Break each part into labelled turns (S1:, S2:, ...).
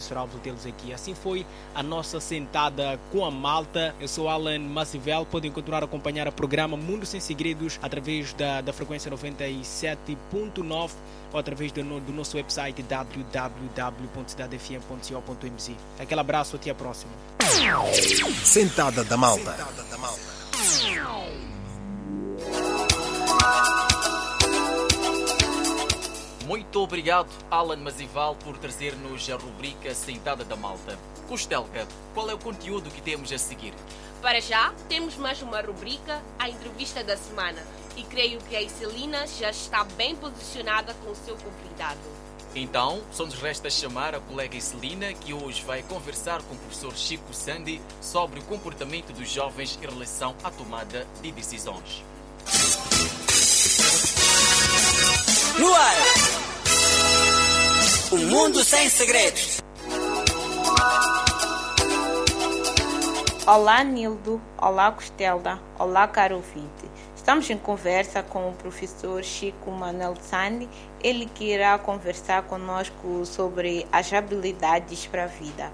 S1: esperávamos tê-los aqui. Assim foi a nossa sentada com a malta. Eu sou Alan Macivel. Podem continuar a acompanhar o programa Mundo Sem Segredos através da frequência 97.9 ou através do nosso website www.cidadefm.co.mz. Aquele abraço, até a próxima.
S2: Sentada da Malta.
S3: Muito obrigado, Alan Mazival, por trazer-nos a rubrica Sentada da Malta. Costelka, qual é o conteúdo que temos a seguir?
S4: Para já, temos mais uma rubrica, a entrevista da semana. E creio que a Iselina já está bem posicionada com o seu convidado.
S3: Então, só nos resta chamar a colega Iselina, que hoje vai conversar com o professor Chico Sandi sobre o comportamento dos jovens em relação à tomada de decisões.
S5: No ar, um mundo sem segredos.
S6: Olá Nildo, olá Costelda, olá caro ouvinte. Estamos em conversa com o professor Chico Manuel Sandi, ele que irá conversar conosco sobre as habilidades para a vida.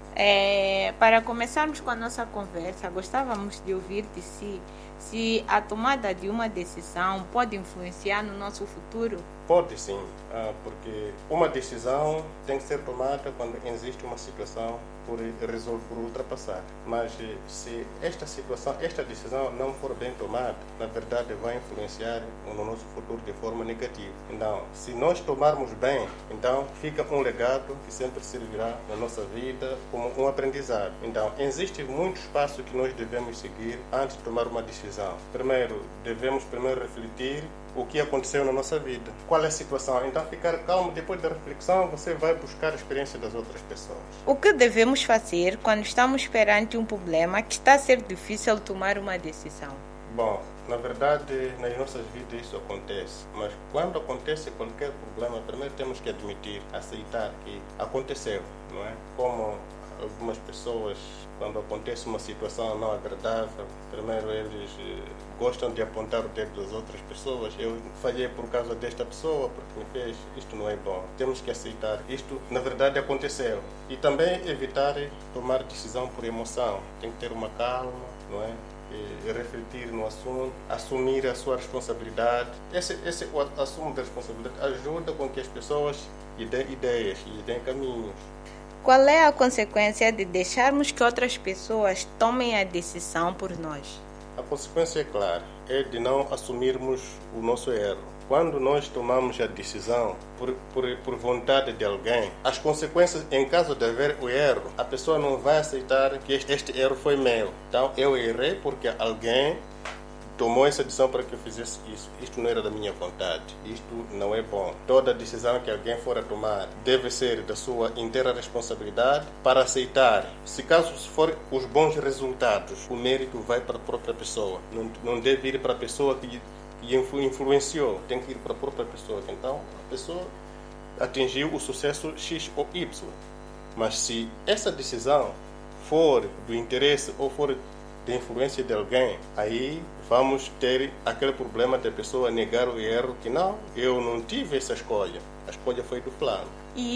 S6: Para começarmos com a nossa conversa, gostávamos de ouvir de si se a tomada de uma decisão pode influenciar no nosso futuro.
S7: Pode sim, porque uma decisão tem que ser tomada quando existe uma situação por ultrapassar. Mas se esta decisão não for bem tomada, na verdade vai influenciar no nosso futuro de forma negativa. Então, se nós tomarmos bem, então fica um legado que sempre servirá na nossa vida como um aprendizado. Então, existem muitos passos que nós devemos seguir antes de tomar uma decisão. Devemos refletir o que aconteceu na nossa vida, qual é a situação. Então, ficar calmo, depois da reflexão, você vai buscar a experiência das outras pessoas.
S6: O que devemos fazer quando estamos perante um problema que está a ser difícil tomar uma decisão?
S7: Bom, na verdade, nas nossas vidas isso acontece, mas quando acontece qualquer problema, primeiro temos que admitir, aceitar que aconteceu, não é? Como algumas pessoas, quando acontece uma situação não agradável, primeiro eles gostam de apontar o dedo das outras pessoas. Eu falhei por causa desta pessoa, porque me fez, isto não é bom. Temos que aceitar, isto na verdade aconteceu. E também evitar tomar decisão por emoção. Tem que ter uma calma, não é? E refletir no assunto, assumir a sua responsabilidade. Esse assumo da responsabilidade ajuda com que as pessoas lhe deem ideias, lhe deem caminhos.
S6: Qual é a consequência de deixarmos que outras pessoas tomem a decisão por nós?
S7: A consequência é clara, é de não assumirmos o nosso erro. Quando nós tomamos a decisão por vontade de alguém, as consequências, em caso de haver o erro, a pessoa não vai aceitar que este erro foi meu. Então, eu errei porque alguém tomou essa decisão para que eu fizesse isso. Isto não era da minha vontade. Isto não é bom. Toda decisão que alguém for a tomar deve ser da sua inteira responsabilidade para aceitar. Se caso for os bons resultados, o mérito vai para a própria pessoa. Não deve ir para a pessoa que influenciou. Tem que ir para a própria pessoa. Então, a pessoa atingiu o sucesso X ou Y. Mas se essa decisão for do interesse ou for de influência de alguém, aí vamos ter aquele problema da pessoa negar o erro, que não, eu não tive essa escolha, a escolha foi do fulano.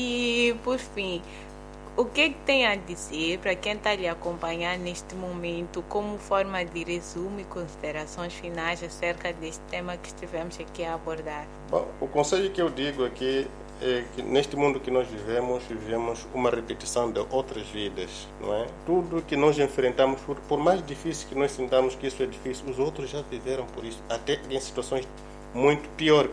S6: E, por fim, o que tem a dizer para quem está lhe acompanhando neste momento, como forma de resumo e considerações finais acerca deste tema que estivemos aqui a abordar?
S7: Bom, o conselho que eu digo aqui é que neste mundo que nós vivemos uma repetição de outras vidas, não é? Tudo que nós enfrentamos, por mais difícil que nós sintamos que isso é difícil, os outros já viveram por isso, até em situações muito piores,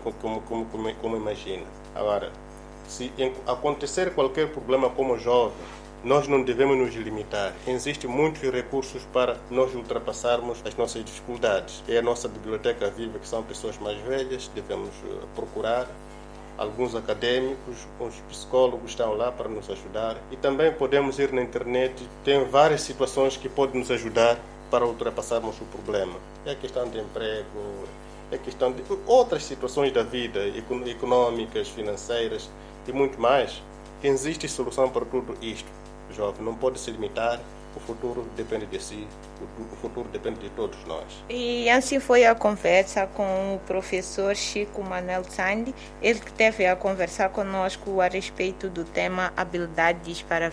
S7: como imagina. Agora, se acontecer qualquer problema como jovem, nós não devemos nos limitar. Existem muitos recursos para nós ultrapassarmos as nossas dificuldades. É a nossa biblioteca viva, que são pessoas mais velhas, devemos procurar. Alguns acadêmicos, os psicólogos estão lá para nos ajudar. E também podemos ir na internet, tem várias situações que podem nos ajudar para ultrapassarmos o problema. É a questão de emprego, é a questão de outras situações da vida, econômicas, financeiras e muito mais. Existe solução para tudo isto. Jovem, não pode se limitar. O futuro depende de si, o futuro depende de todos nós.
S6: E assim foi a conversa com o professor Chico Manuel Sandi, ele que teve a conversar conosco a respeito do tema habilidades para a